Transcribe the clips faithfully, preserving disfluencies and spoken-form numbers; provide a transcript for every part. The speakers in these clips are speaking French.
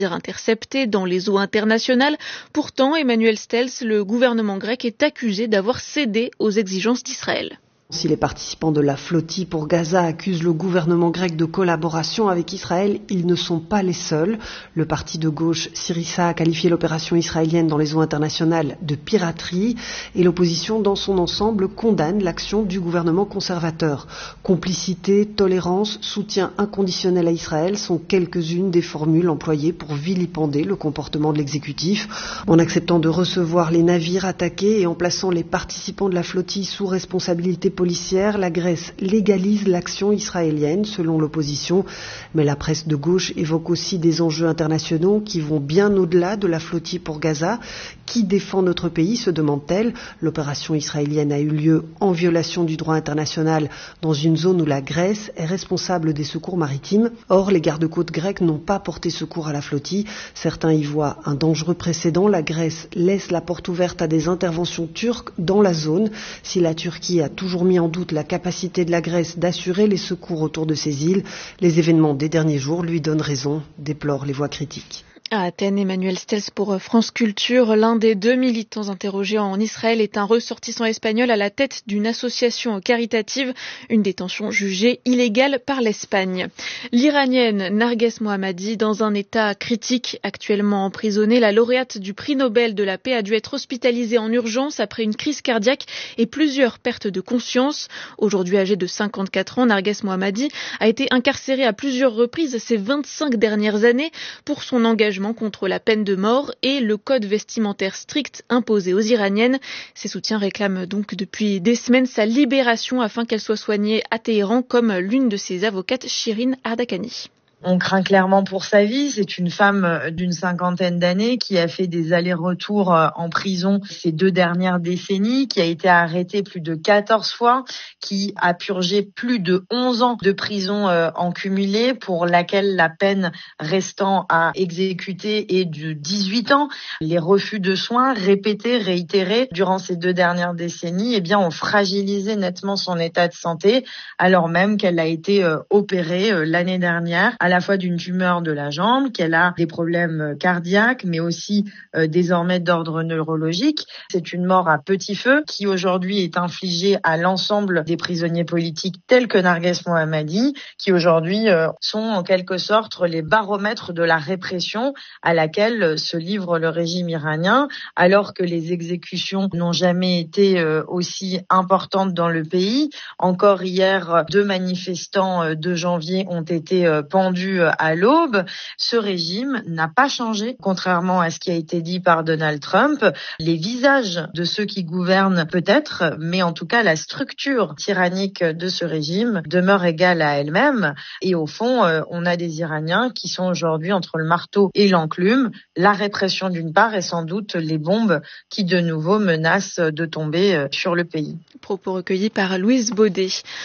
interceptés dans les eaux internationales. Pourtant, Emmanuel Stels, le gouvernement grec, est accusé d'avoir cédé aux exigences d'Israël. Si les participants de la flottille pour Gaza accusent le gouvernement grec de collaboration avec Israël, ils ne sont pas les seuls. Le parti de gauche Syriza a qualifié l'opération israélienne dans les eaux internationales de piraterie et l'opposition dans son ensemble condamne l'action du gouvernement conservateur. Complicité, tolérance, soutien inconditionnel à Israël sont quelques-unes des formules employées pour vilipender le comportement de l'exécutif. En acceptant de recevoir les navires attaqués et en plaçant les participants de la flottille sous responsabilité policière, la Grèce légalise l'action israélienne, selon l'opposition. Mais la presse de gauche évoque aussi des enjeux internationaux qui vont bien au-delà de la flottille pour Gaza. Qui défend notre pays, se demande-t-elle. L'opération israélienne a eu lieu en violation du droit international dans une zone où la Grèce est responsable des secours maritimes. Or, les gardes-côtes grecs n'ont pas porté secours à la flottille. Certains y voient un dangereux précédent. La Grèce laisse la porte ouverte à des interventions turques dans la zone. Si la Turquie a toujours mis en doute la capacité de la Grèce d'assurer les secours autour de ces îles, les événements des derniers jours lui donnent raison, déplorent les voix critiques. À Athènes, Emmanuel Stels pour France Culture. L'un des deux militants interrogés en Israël est un ressortissant espagnol à la tête d'une association caritative, une détention jugée illégale par l'Espagne. L'Iranienne Narges Mohammadi, dans un état critique, actuellement emprisonnée, la lauréate du prix Nobel de la paix a dû être hospitalisée en urgence après une crise cardiaque et plusieurs pertes de conscience. Aujourd'hui âgée de cinquante-quatre ans, Narges Mohammadi a été incarcérée à plusieurs reprises ces vingt-cinq dernières années pour son engagement contre la peine de mort et le code vestimentaire strict imposé aux Iraniennes. Ses soutiens réclament donc depuis des semaines sa libération afin qu'elle soit soignée à Téhéran, comme l'une de ses avocates, Shirin Ardakani. On craint clairement pour sa vie. C'est une femme d'une cinquantaine d'années qui a fait des allers-retours en prison ces deux dernières décennies, qui a été arrêtée plus de quatorze fois, qui a purgé plus de onze ans de prison en cumulé, pour laquelle la peine restant à exécuter est de dix-huit ans. Les refus de soins répétés, réitérés durant ces deux dernières décennies, eh bien, ont fragilisé nettement son état de santé, alors même qu'elle a été opérée l'année dernière à la fois d'une tumeur de la jambe, qu'elle a des problèmes cardiaques, mais aussi euh, désormais d'ordre neurologique. C'est une mort à petit feu qui aujourd'hui est infligée à l'ensemble des prisonniers politiques tels que Narges Mohammadi, qui aujourd'hui euh, sont en quelque sorte les baromètres de la répression à laquelle se livre le régime iranien, alors que les exécutions n'ont jamais été euh, aussi importantes dans le pays. Encore hier, deux manifestants euh, de janvier ont été euh, pendus à l'aube. Ce régime n'a pas changé, contrairement à ce qui a été dit par Donald Trump. Les visages de ceux qui gouvernent peut-être, mais en tout cas la structure tyrannique de ce régime demeure égale à elle-même. Et au fond, on a des Iraniens qui sont aujourd'hui entre le marteau et l'enclume. La répression d'une part et sans doute les bombes qui de nouveau menacent de tomber sur le pays. Propos recueillis par Louise Baudet.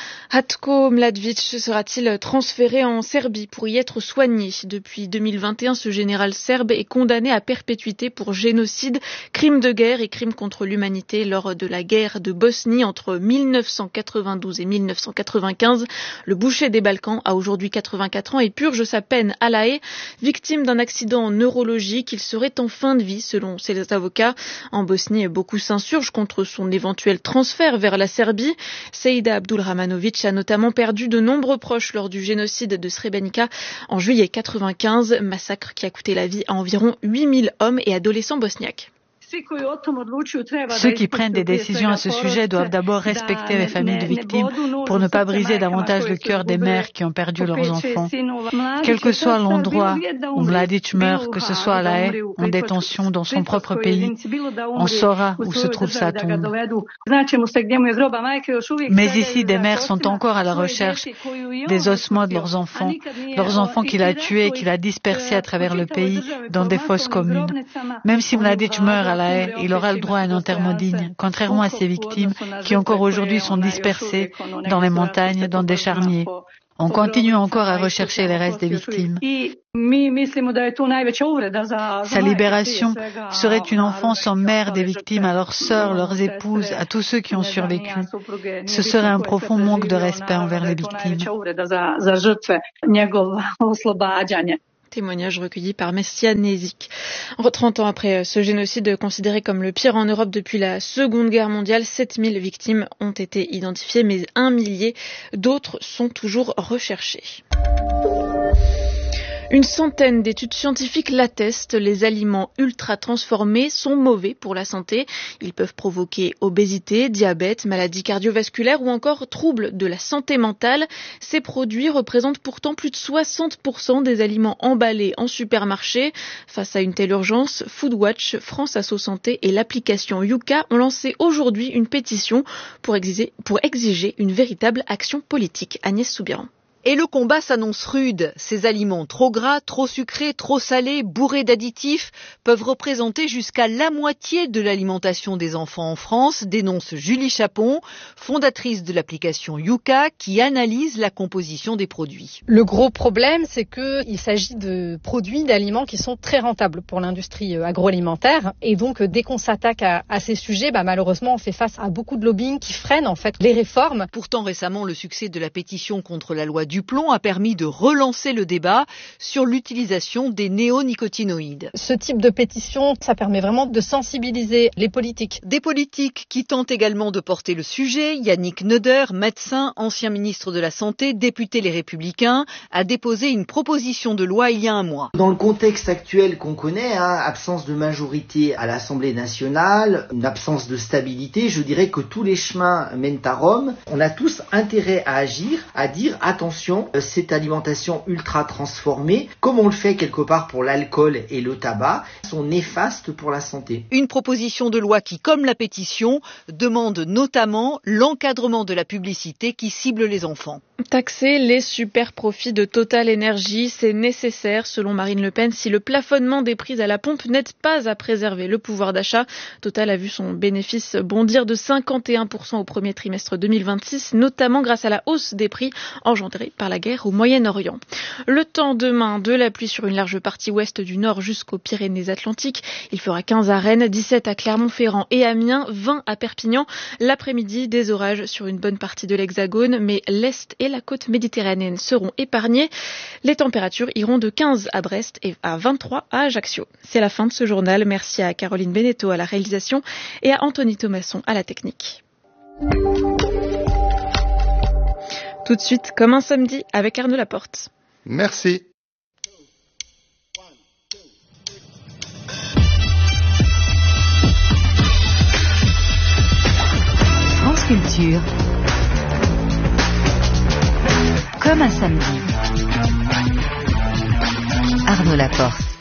Hatko Mladić sera-t-il transféré en Serbie pour y être soigné? Depuis deux mille vingt et un, ce général serbe est condamné à perpétuité pour génocide, crime de guerre et crime contre l'humanité lors de la guerre de Bosnie entre mille neuf cent quatre-vingt-douze et mille neuf cent quatre-vingt-quinze. Le boucher des Balkans a aujourd'hui quatre-vingt-quatre ans et purge sa peine à La Haye. Victime d'un accident neurologique, il serait en fin de vie selon ses avocats. En Bosnie, beaucoup s'insurgent contre son éventuel transfert vers la Serbie. Seida Abdulrahmanović a notamment perdu de nombreux proches lors du génocide de Srebrenica en juillet quatre-vingt-quinze, massacre qui a coûté la vie à environ huit mille hommes et adolescents bosniaques. Ceux qui prennent des décisions à ce sujet doivent d'abord respecter les familles de victimes pour ne pas briser davantage le cœur des mères qui ont perdu leurs enfants. Quel que soit l'endroit où Mladić meurt, que ce soit à La Haye, en détention dans son propre pays, on saura où se trouve sa tombe. Mais ici, des mères sont encore à la recherche des ossements de leurs enfants, leurs enfants qu'il a tués et qu'il a dispersés à travers le pays dans des fosses communes. Même si Mladić meurt à La Haye, il aura le droit à un enterrement digne, contrairement à ses victimes qui encore aujourd'hui sont dispersées dans les montagnes, dans des charniers. On continue encore à rechercher les restes des victimes. Sa libération serait une offense en mère des victimes, à leurs sœurs, leurs épouses, à tous ceux qui ont survécu. Ce serait un profond manque de respect envers les victimes. Témoignage recueilli par Messia Nezik. trente ans après ce génocide considéré comme le pire en Europe depuis la Seconde Guerre mondiale, sept mille victimes ont été identifiées, mais un millier d'autres sont toujours recherchées. Une centaine d'études scientifiques l'attestent, les aliments ultra transformés sont mauvais pour la santé. Ils peuvent provoquer obésité, diabète, maladies cardiovasculaires ou encore troubles de la santé mentale. Ces produits représentent pourtant plus de soixante pour cent des aliments emballés en supermarché. Face à une telle urgence, Foodwatch, France Asso Santé et l'application Yuka ont lancé aujourd'hui une pétition pour exiger, pour exiger une véritable action politique. Agnès Soubiran. Et le combat s'annonce rude. Ces aliments trop gras, trop sucrés, trop salés, bourrés d'additifs peuvent représenter jusqu'à la moitié de l'alimentation des enfants en France, dénonce Julie Chapon, fondatrice de l'application Yuka, qui analyse la composition des produits. Le gros problème, c'est qu'il s'agit de produits, d'aliments qui sont très rentables pour l'industrie agroalimentaire. Et donc, dès qu'on s'attaque à, à ces sujets, bah, malheureusement, on fait face à beaucoup de lobbying qui freinent en fait les réformes. Pourtant, récemment, le succès de la pétition contre la loi du plomb a permis de relancer le débat sur l'utilisation des néonicotinoïdes. Ce type de pétition, ça permet vraiment de sensibiliser les politiques. Des politiques qui tentent également de porter le sujet. Yannick Neuder, médecin, ancien ministre de la Santé, député Les Républicains, a déposé une proposition de loi il y a un mois. Dans le contexte actuel qu'on connaît, hein, absence de majorité à l'Assemblée nationale, une absence de stabilité, je dirais que tous les chemins mènent à Rome. On a tous intérêt à agir, à dire attention, cette alimentation ultra transformée, comme on le fait quelque part pour l'alcool et le tabac, sont néfastes pour la santé. Une proposition de loi qui, comme la pétition, demande notamment l'encadrement de la publicité qui cible les enfants. Taxer les super profits de Total Energy, c'est nécessaire selon Marine Le Pen si le plafonnement des prix à la pompe n'aide pas à préserver le pouvoir d'achat. Total a vu son bénéfice bondir de cinquante et un pour cent au premier trimestre deux mille vingt-six, notamment grâce à la hausse des prix engendrée par la guerre au Moyen-Orient. Le temps demain, de la pluie sur une large partie ouest du nord jusqu'aux Pyrénées-Atlantiques. Il fera quinze à Rennes, dix-sept à Clermont-Ferrand et Amiens, vingt à Perpignan. L'après-midi, des orages sur une bonne partie de l'Hexagone, mais l'Est et la côte méditerranéenne seront épargnés. Les températures iront de quinze à Brest et à vingt-trois à Ajaccio. C'est la fin de ce journal. Merci à Caroline Beneteau à la réalisation et à Anthony Thomasson à la technique. Tout de suite, comme un samedi, avec Arnaud Laporte. Merci. France Culture. Comme un samedi. Arnaud Laporte.